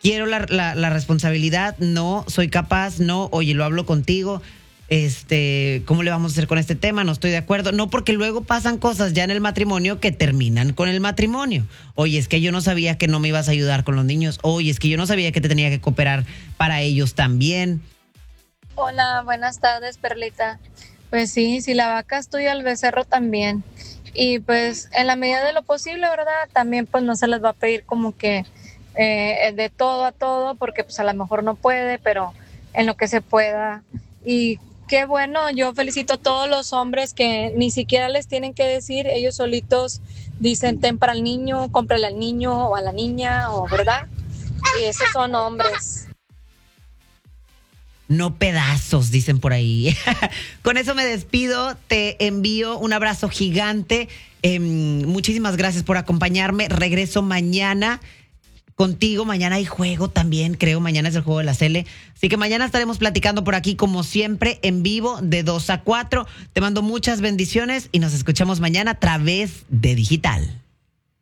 quiero la responsabilidad, no, soy capaz, no, oye, lo hablo contigo, ¿cómo le vamos a hacer con este tema? No estoy de acuerdo. No, porque luego pasan cosas ya en el matrimonio que terminan con el matrimonio. Oye, es que yo no sabía que no me ibas a ayudar con los niños. Oye, es que yo no sabía que te tenía que cooperar para ellos también. Hola, buenas tardes, Perlita. Pues sí, si la vaca es tuya, el becerro también. Y pues en la medida de lo posible, ¿verdad? También pues no se les va a pedir como que de todo a todo, porque pues a lo mejor no puede, pero en lo que se pueda. Y qué bueno, yo felicito a todos los hombres que ni siquiera les tienen que decir, ellos solitos dicen ten para el niño, cómprale al niño o a la niña, o ¿verdad? Y esos son hombres. No pedazos, dicen por ahí. Con eso me despido, te envío un abrazo gigante. Muchísimas gracias por acompañarme. Regreso mañana contigo. Mañana hay juego también, creo. Mañana es el juego de la Cele. Así que mañana estaremos platicando por aquí, como siempre, en vivo, de 2 a 4. Te mando muchas bendiciones y nos escuchamos mañana a través de Digital.